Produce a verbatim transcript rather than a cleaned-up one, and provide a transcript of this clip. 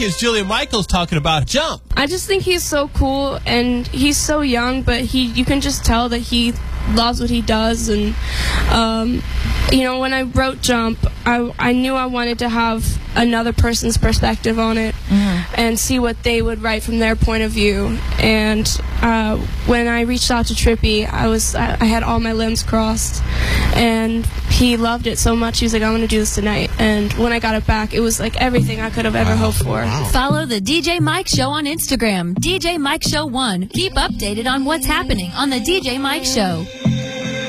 Here's Julia Michaels talking about Jump. I just think he's so cool, and he's so young, but he you can just tell that he loves what he does. And um, you know, when I wrote Jump, I, I knew I wanted to have another person's perspective on it, mm-hmm. and see what they would write from their point of view. And uh, when I reached out to Trippie, I was I, I had all my limbs crossed, and he loved it so much. He was like, "I'm going to do this tonight." And when I got it back, it was like everything I could have ever hoped for. Follow the D J Mike Show on Instagram, D J Mike Show one. Keep updated on what's happening on the D J Mike Show.